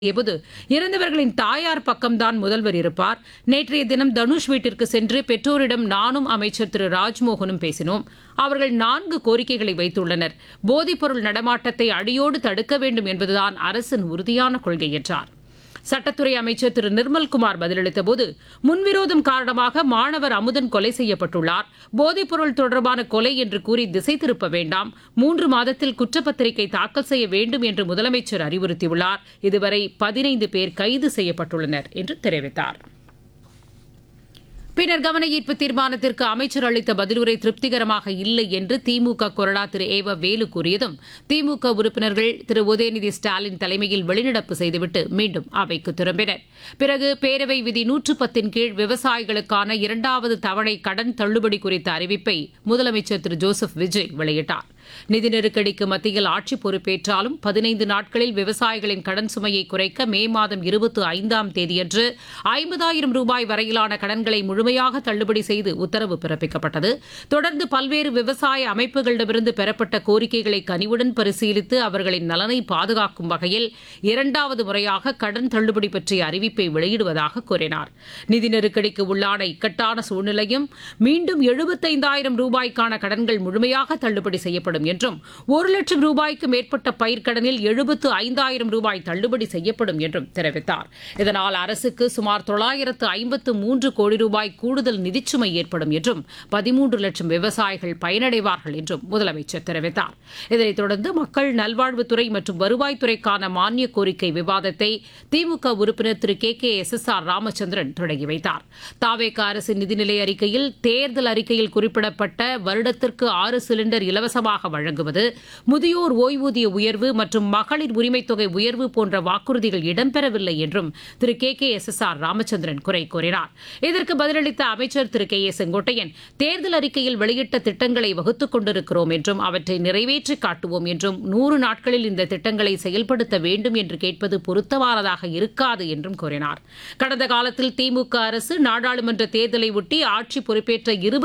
போது இறந்தவர்களின் தாயார் பக்கம்தான் முதல்வர் இருப்பார். நேற்றைய தினம் தனுஷ் வீட்டிற்கு சென்று பெற்றோரிடம் நானும் அமைச்சர் திரு ராஜ்மோகனும் பேசினோம். அவர்கள் 4 கோரிக்கைகளை வைத்துள்ளனர். போதைப்பொருள் நடமாட்டத்தை அடியோடு தடுக்க வேண்டும் என்பதுதான் அரசின் உறுதியான கொள்கை என்றார். சட்டத்துறை அமைச்சர் திரு நிர்மல்குமார் பதிலளித்தபோது, முன்விரோதம் காரணமாக மாணவர் அமுதன் கொலை செய்யப்பட்டுள்ளார். போதைப்பொருள் தொடர்பான கொலை என்று கூறி திசை திருப்ப வேண்டாம். 3 மாதத்தில் குற்றப்பத்திரிகை தாக்கல் செய்ய வேண்டும் என்று முதலமைச்சர் அறிவுறுத்தியுள்ளார். இதுவரை 15 பேர் கைது செய்யப்பட்டுள்ளனர் என்று தெரிவித்தார். பின்னர் கவன ஈர்ப்பு தீர்மானத்திற்கு அமைச்சர் அளித்த பதிலுரை திருப்திகரமாக இல்லை என்று திமுக கொறடா திரு ஏவ வேலு கூறியதும் திமுக உறுப்பினர்கள் திரு உதயநிதி ஸ்டாலின் தலைமையில் வெளிநடப்பு செய்துவிட்டு மீண்டும் அவைக்கு திரும்பினர். பிறகு பேரவை விதி 110 கீழ் விவசாயிகளுக்கான 2வது தவணை கடன் தள்ளுபடி குறித்த அறிவிப்பை முதலமைச்சர் திரு ஜோசப் விஜய் வெளியிட்டார். நிதி நெருக்கடிக்கு மத்தியில் ஆட்சி பொறுப்பேற்றாலும் 15 நாட்களில் விவசாயிகளின் கடன் சுமையை குறைக்க மே மாதம் 25ஆம் தேதியன்று 50,000 ரூபாய் வரையிலான கடன்களை முழுமையாக தள்ளுபடி செய்து உத்தரவு பிறப்பிக்கப்பட்டது. தொடர்ந்து பல்வேறு விவசாய அமைப்புகளிடமிருந்து பெறப்பட்ட கோரிக்கைகளை கனிவுடன் பரிசீலித்து அவர்களின் நலனை பாதுகாக்கும் வகையில் 2வது முறையாக கடன் தள்ளுபடி பற்றிய அறிவிப்பை வெளியிடுவதாக கூறினார். நிதி நெருக்கடிக்கு உள்ளான இக்கட்டான சூழ்நிலையும் மீண்டும் 75,000 ரூபாய்க்கான கடன்கள் முழுமையாக தள்ளுபடி செய்யப்படும் என்றும் 1 லட்சம் ரூபாய்க்கு மேற்பட்ட பயிர்க்கடனில் 75,000 ரூபாய் தள்ளுபடி செய்யப்படும் என்றும் தெரிவித்தார். இதனால் அரசுக்கு சுமார் 953 கோடி ரூபாய் கூடுதல் நிதிச்சுமை ஏற்படும் என்றும் 13 லட்சம் விவசாயிகள் பயனடைவார்கள் என்றும் முதலமைச்சர் தெரிவித்தார். இதனைத் தொடர்ந்து மக்கள் நல்வாழ்வுத்துறை மற்றும் வருவாய்த்துறைக்கான மானிய கோரிக்கை விவாதத்தை திமுக உறுப்பினர் திரு KKSSR ராமச்சந்திரன் தொடங்கி வைத்தார். தாவேக அரசின் நிதிநிலை அறிக்கையில் தேர்தல் அறிக்கையில் குறிப்பிடப்பட்ட வருடத்திற்கு 6 சிலிண்டர் இலவசமாக வழங்குவது, முதியோர் ஓய்வூதிய உயர்வு மற்றும் மகளிர் உரிமைத் தொகை உயர்வு போன்ற வாக்குறுதிகள் இடம்பெறவில்லை என்றும் திரு KKSSR ராமச்சந்திரன் குறை கூறினார். இதற்கு பதிலளித்த அமைச்சர் திரு K. A. செங்கோட்டையன், தேர்தல் அறிக்கையில் வெளியிட்ட திட்டங்களை வகுத்துக் கொண்டிருக்கிறோம் என்றும் அவற்றை நிறைவேற்றி காட்டுவோம் என்றும் 100 நாட்களில் இந்த திட்டங்களை செயல்படுத்த வேண்டும் என்று கேட்பது பொருத்தமானதாக இருக்காது என்றும் கூறினார். கடந்த காலத்தில் திமுக அரசு நாடாளுமன்ற தேர்தலை ஒட்டி ஆட்சி பொறுப்பேற்ற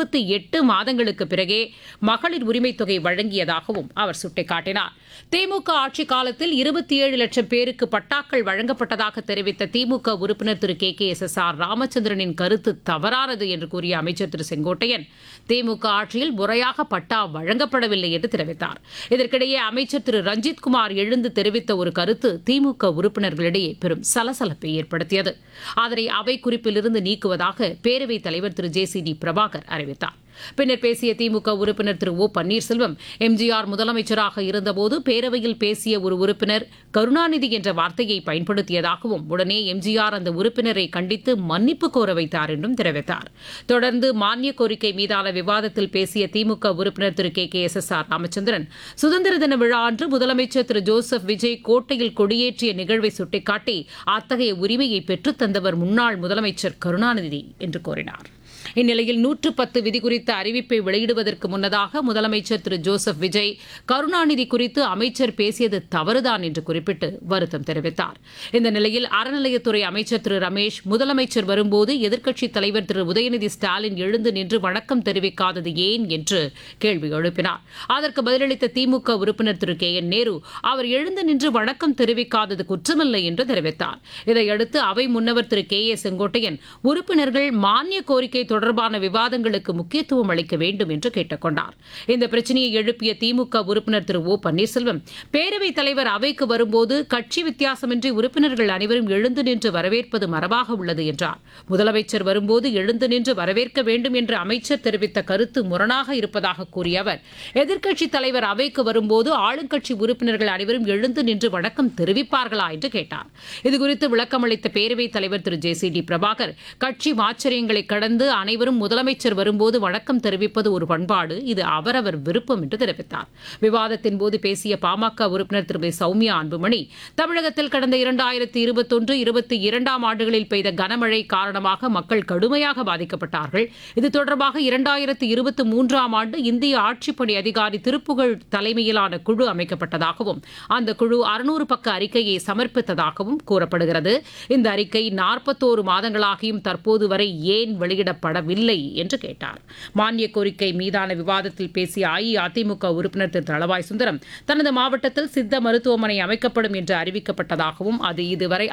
28 மாதங்களுக்கு பிறகே மகளிர் உரிமைத் தொகை வழங்கியதாகவும் அவர் சுட்டிக்காட்டினார். திமுக ஆட்சிக் காலத்தில் 27 லட்சம் பேருக்கு பட்டாக்கள் வழங்கப்பட்டதாக தெரிவித்த திமுக உறுப்பினர் திரு KKSSR ராமச்சந்திரனின் கருத்து தவறானது என்று கூறிய அமைச்சர் திரு செங்கோட்டையன், திமுக ஆட்சியில் முறையாக பட்டா வழங்கப்படவில்லை என்று தெரிவித்தார். இதற்கிடையே அமைச்சர் திரு ரஞ்சித்குமார் எழுந்து தெரிவித்த ஒரு கருத்து திமுக உறுப்பினர்களிடையே பெரும் சலசலப்பை ஏற்படுத்தியது. அதனை அவை குறிப்பிலிருந்து நீக்குவதாக பேரவைத் தலைவர் திரு JCD பிரபாகர் அறிவித்தார். பின்னர் பேசிய திமுக உறுப்பினர் திரு O. பன்னீர்செல்வம், எம்ஜிஆர் முதலமைச்சராக இருந்தபோது பேரவையில் பேசிய ஒரு உறுப்பினர் கருணாநிதி என்ற வார்த்தையை பயன்படுத்தியதாகவும் உடனே எம்ஜிஆர் அந்த உறுப்பினரை கண்டித்து மன்னிப்பு கோர வைத்தார் என்றும் தெரிவித்தார். தொடர்ந்து மானிய கோரிக்கை மீதான விவாதத்தில் பேசிய திமுக உறுப்பினர் திரு KKSSR ராமச்சந்திரன், சுதந்திர தின விழா அன்று முதலமைச்சர் திரு ஜோசப் விஜய் கோட்டையில் கொடியேற்றிய நிகழ்வை சுட்டிக்காட்டி அத்தகைய உரிமையை பெற்றுத் தந்தவர் முன்னாள் முதலமைச்சர் கருணாநிதி என்று கூறினார். இந்நிலையில் 110 விதி குறித்த அறிவிப்பை வெளியிடுவதற்கு முன்னதாக முதலமைச்சர் திரு ஜோசப் விஜய் கருணாநிதி குறித்து அமைச்சர் பேசியது தவறுதான் என்று குறிப்பிட்டு வருத்தம் தெரிவித்தார். இந்த நிலையில் அறநிலையத்துறை அமைச்சர் திரு ரமேஷ், முதலமைச்சர் வரும்போது எதிர்க்கட்சித் தலைவர் திரு உதயநிதி ஸ்டாலின் எழுந்து நின்று வணக்கம் தெரிவிக்காதது ஏன் என்று கேள்வி எழுப்பினார். அதற்கு பதிலளித்த திமுக உறுப்பினர் திரு KN நேரு, அவர் எழுந்து நின்று வணக்கம் தெரிவிக்காதது குற்றமில்லை என்று தெரிவித்தார். இதையடுத்து அவை முன்னவர் திரு K. A. செங்கோட்டையன், உறுப்பினர்கள் மானிய கோரிக்கை தொடர்பான விவாதங்களுக்கு முக்கியத்துவம் அளிக்க வேண்டும் என்று கேட்டுக் கொண்டார். இந்த பிரச்சனையை எழுப்பிய திமுக உறுப்பினர் திரு O. பன்னீர்செல்வம், பேரவைத் தலைவர் அவைக்கு வரும்போது கட்சி வித்தியாசமின்றி உறுப்பினர்கள் அனைவரும் எழுந்து நின்று வரவேற்பது மரபாக உள்ளது என்றார். முதலமைச்சர் வரும்போது எழுந்து நின்று வரவேற்க வேண்டும் என்று அமைச்சர் தெரிவித்த கருத்து முரணாக இருப்பதாக கூறிய அவர், எதிர்க்கட்சித் தலைவர் அவைக்கு வரும்போது ஆளுங்கட்சி உறுப்பினர்கள் அனைவரும் எழுந்து நின்று வணக்கம் தெரிவிப்பார்களா என்று கேட்டார். இதுகுறித்து விளக்கமளித்த பேரவைத் தலைவர் திரு JCD பிரபாகர், கட்சி மாச்சரியங்களை கடந்து அனைவரும் முதலமைச்சர் வரும்போது வணக்கம் தெரிவிப்பது ஒரு பண்பாடு, இது அவரவர் விருப்பம் என்று தெரிவித்தார். விவாதத்தின் போது பேசிய பாமக உறுப்பினர் திருமதி சௌமியா அன்புமணி, தமிழகத்தில் கடந்த 2021-22ஆம் ஆண்டுகளில் பெய்த கனமழை காரணமாக மக்கள் கடுமையாக பாதிக்கப்பட்டார்கள். இது தொடர்பாக 2023ஆம் ஆண்டு இந்திய ஆட்சிப்பணி அதிகாரி திருப்புகழ் தலைமையிலான குழு அமைக்கப்பட்டதாகவும் அந்த குழு 600 பக்க அறிக்கையை சமர்ப்பித்ததாகவும் கூறப்படுகிறது. இந்த அறிக்கை 41 மாதங்களாகியும் தற்போது வரை ஏன் வெளியிடப்படவில்லை என்று கேட்டார். மானிய கோரிக்கை மீதான விவாதத்தில் பேசிய அஇஅதிமுக உறுப்பினர் திரு தளவாய் சுந்தரம், தனது மாவட்டத்தில் சித்த மருத்துவமனை அமைக்கப்படும் என்று அறிவிக்கப்பட்டதாகவும் அது இதுவரை